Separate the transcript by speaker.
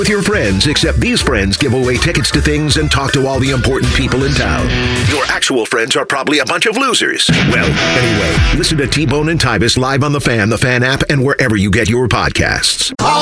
Speaker 1: with your friends, except these friends give away tickets to things and talk to all the important people in town. Your actual friends are probably a bunch of losers. Well, anyway, listen to T-Bone and Tybus live on The Fan app, and wherever you get your podcasts.